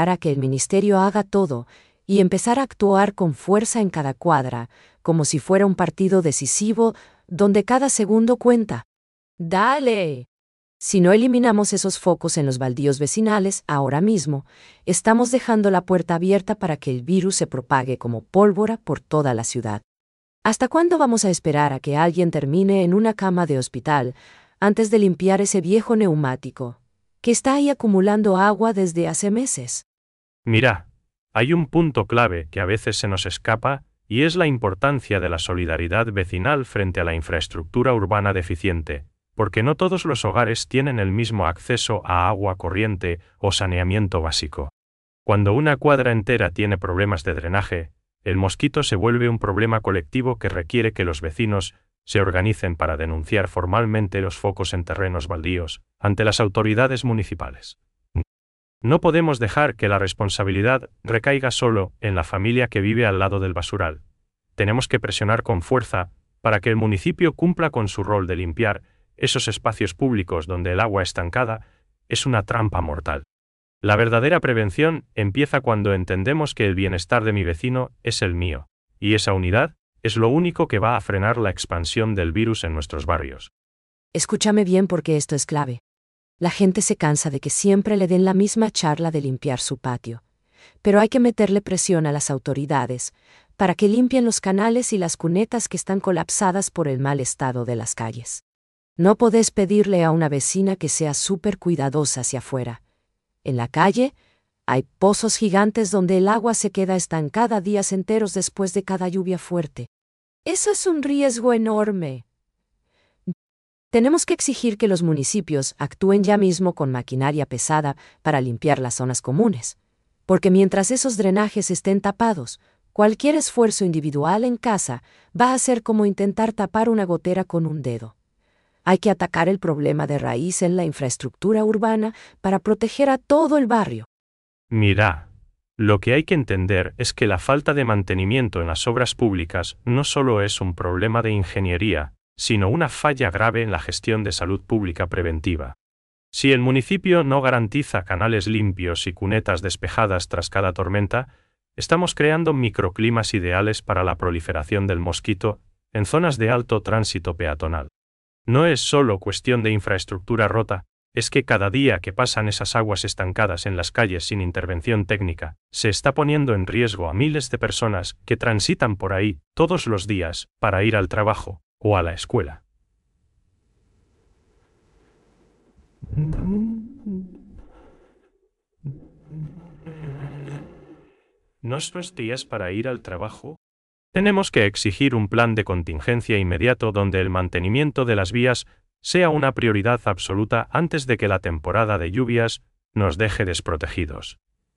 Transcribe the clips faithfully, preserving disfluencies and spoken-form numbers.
esperar a que el ministerio haga todo y empezar a actuar con fuerza en cada cuadra, como si fuera un partido decisivo donde cada segundo cuenta. ¡Dale! Si no eliminamos esos focos en los baldíos vecinales ahora mismo, estamos dejando la puerta abierta para que el virus se propague como pólvora por toda la ciudad. ¿Hasta cuándo vamos a esperar a que alguien termine en una cama de hospital antes de limpiar ese viejo neumático que está ahí acumulando agua desde hace meses? Mira, hay un punto clave que a veces se nos escapa y es la importancia de la solidaridad vecinal frente a la infraestructura urbana deficiente, porque no todos los hogares tienen el mismo acceso a agua corriente o saneamiento básico. Cuando una cuadra entera tiene problemas de drenaje, el mosquito se vuelve un problema colectivo que requiere que los vecinos se organicen para denunciar formalmente los focos en terrenos baldíos ante las autoridades municipales. No podemos dejar que la responsabilidad recaiga solo en la familia que vive al lado del basural. Tenemos que presionar con fuerza para que el municipio cumpla con su rol de limpiar esos espacios públicos donde el agua estancada es una trampa mortal. La verdadera prevención empieza cuando entendemos que el bienestar de mi vecino es el mío, y esa unidad es lo único que va a frenar la expansión del virus en nuestros barrios. Escúchame bien porque esto es clave. La gente se cansa de que siempre le den la misma charla de limpiar su patio, pero hay que meterle presión a las autoridades para que limpien los canales y las cunetas que están colapsadas por el mal estado de las calles. No podés pedirle a una vecina que sea súper cuidadosa hacia afuera. En la calle, hay pozos gigantes donde el agua se queda estancada días enteros después de cada lluvia fuerte. Eso es un riesgo enorme. Tenemos que exigir que los municipios actúen ya mismo con maquinaria pesada para limpiar las zonas comunes, porque mientras esos drenajes estén tapados, cualquier esfuerzo individual en casa va a ser como intentar tapar una gotera con un dedo. Hay que atacar el problema de raíz en la infraestructura urbana para proteger a todo el barrio. Mira, lo que hay que entender es que la falta de mantenimiento en las obras públicas no solo es un problema de ingeniería, sino una falla grave en la gestión de salud pública preventiva. Si el municipio no garantiza canales limpios y cunetas despejadas tras cada tormenta, estamos creando microclimas ideales para la proliferación del mosquito en zonas de alto tránsito peatonal. No es solo cuestión de infraestructura rota, es que cada día que pasan esas aguas estancadas en las calles sin intervención técnica, se está poniendo en riesgo a miles de personas que transitan por ahí todos los días para ir al trabajo o a la escuela. ¿Nuestros días para ir al trabajo? Tenemos que exigir un plan de contingencia inmediato donde el mantenimiento de las vías sea una prioridad absoluta antes de que la temporada de lluvias nos deje desprotegidos.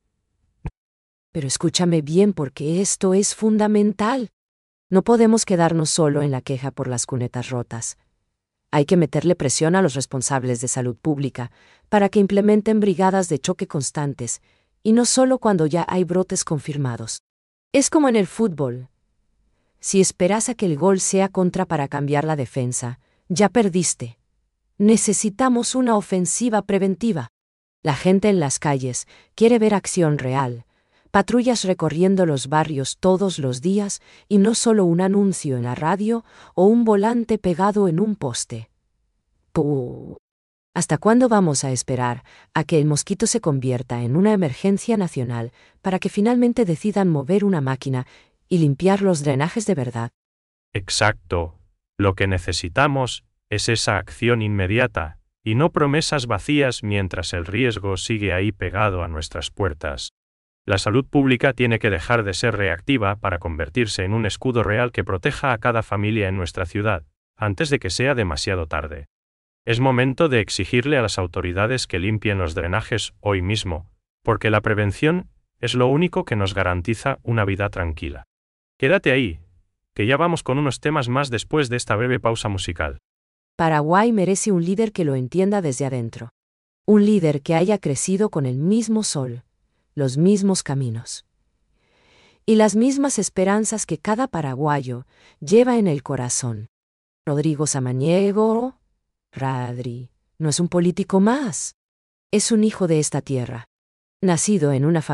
Pero escúchame bien porque esto es fundamental. No podemos quedarnos solo en la queja por las cunetas rotas. Hay que meterle presión a los responsables de salud pública para que implementen brigadas de choque constantes, y no solo cuando ya hay brotes confirmados. Es como en el fútbol. Si esperas a que el gol sea contra para cambiar la defensa, ya perdiste. Necesitamos una ofensiva preventiva. La gente en las calles quiere ver acción real, patrullas recorriendo los barrios todos los días y no solo un anuncio en la radio o un volante pegado en un poste. ¡Puh! ¿Hasta cuándo vamos a esperar a que el mosquito se convierta en una emergencia nacional para que finalmente decidan mover una máquina y limpiar los drenajes de verdad? Exacto. Lo que necesitamos es esa acción inmediata, y no promesas vacías mientras el riesgo sigue ahí pegado a nuestras puertas. La salud pública tiene que dejar de ser reactiva para convertirse en un escudo real que proteja a cada familia en nuestra ciudad, antes de que sea demasiado tarde. Es momento de exigirle a las autoridades que limpien los drenajes hoy mismo, porque la prevención es lo único que nos garantiza una vida tranquila. Quédate ahí, que ya vamos con unos temas más después de esta breve pausa musical. Paraguay merece un líder que lo entienda desde adentro. Un líder que haya crecido con el mismo sol, los mismos caminos y las mismas esperanzas que cada paraguayo lleva en el corazón. Rodrigo Samaniego, Radri, no es un político más. Es un hijo de esta tierra, nacido en una familia